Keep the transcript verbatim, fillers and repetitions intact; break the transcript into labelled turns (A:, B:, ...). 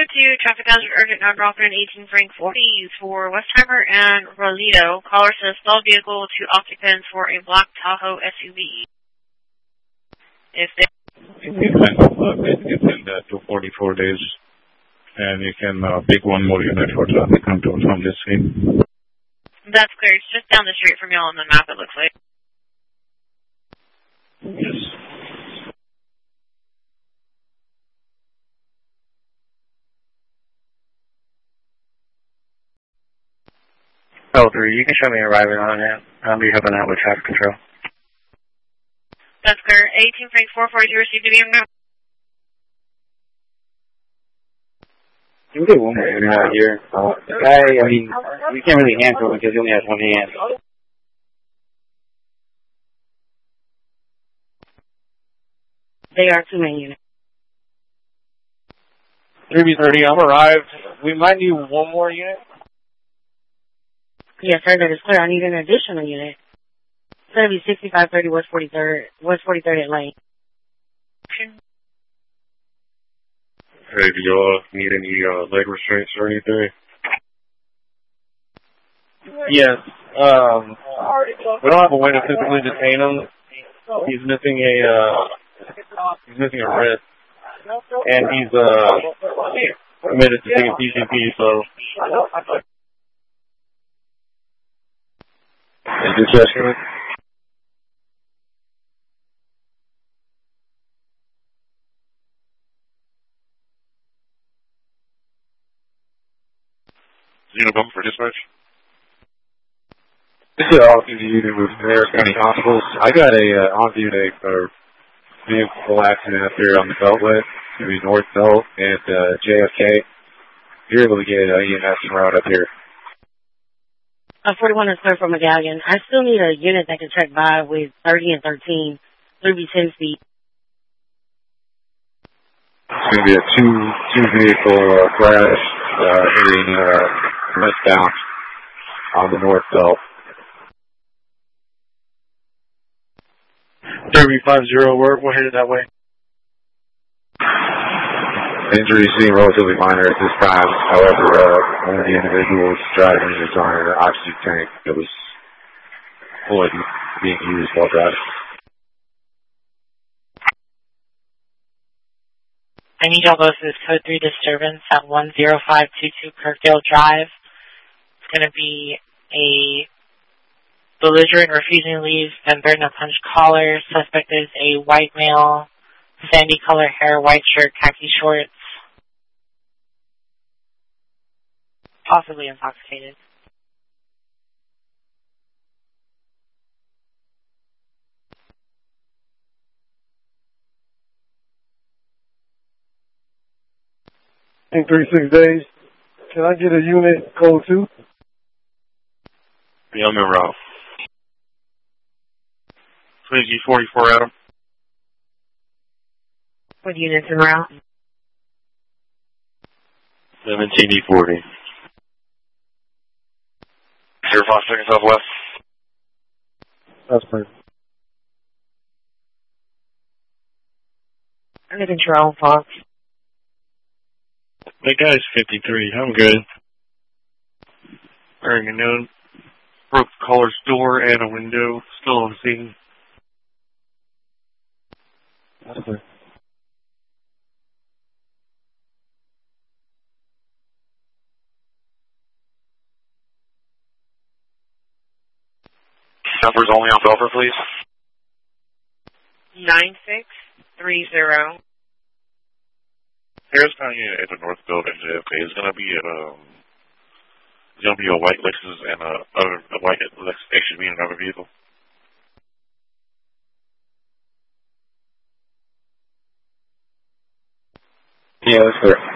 A: two, traffic hazard urgent number offered eighteen Frank forty for Westheimer and Rolito. Caller says stalled vehicle, two occupants for a black Tahoe S U V. If they...
B: You can look, it's in the two forty-four days, and you can uh, pick one more unit for traffic control from this scene.
A: That's clear. It's just down the street from y'all on the map, it looks like.
B: Yes.
C: Oh, three, you can show me arriving on it. I'll be helping out with traffic control.
A: That's clear. eighteen Frank four forty, you received a V M now.
C: You can get one more unit out here. Uh, the guy, I mean, we can't really handle him because he only has one hand.
A: They are two main units.
D: three B thirty, I'm arrived. We might need one more unit.
A: Yes, sir, that is clear. I need an additional unit. It's going to be sixty-five thirty West forty-third, West forty-third at Lane.
B: Hey, do y'all need any uh, leg restraints or anything?
D: Yes. Um, we don't have a way to physically detain him. He's missing a, uh, he's missing a wrist. And he's, uh, committed to taking P C P, so.
B: Is this Jessica? Unibum for dispatch? This is all through the unit with Harris County Hospitals. I got a uh, on view a uh, vehicle accident up here on the Beltway, maybe North Belt and uh, J F K. You're able to get uh, E M S route up here.
A: Uh, forty-one is clear from Medallion. I still need a unit that can track by with thirty and thirteen, three B ten speed.
B: It's going to be a two two vehicle uh, crash uh, hitting uh, westbound on the North Belt.
D: three five zero, we're, we're headed that way.
B: Injuries seem relatively minor at this time. However, uh, one of the individuals driving is on an oxygen tank that was fully being used while driving.
E: I need y'all both to this code three disturbance at one zero five two two Kirkdale Drive. It's going to be a belligerent refusing to leave and threaten to punch caller. Suspect is a white male, sandy color hair, white shirt, khaki shorts. Possibly intoxicated.
F: In thirty-six days, can I get a unit code two?
B: Yeah, I'm in route. Please, G forty-four, Adam.
A: What units en route?
B: seventeen E forty. zero five seconds southwest.
F: That's perfect.
A: Under control, Fox.
B: That guy's fifty-three. I'm good.
D: Earning a noon. Broke the caller's door and a window. Still on scene.
F: That's clear.
B: Numbers only on Belfer, please.
A: nine six three zero.
B: Harris County at the North Building, J F K, is going to be at, um, it's going to be a white Lexus and a, other, a white Lexus, actually be another vehicle.
C: Yeah, that's clear.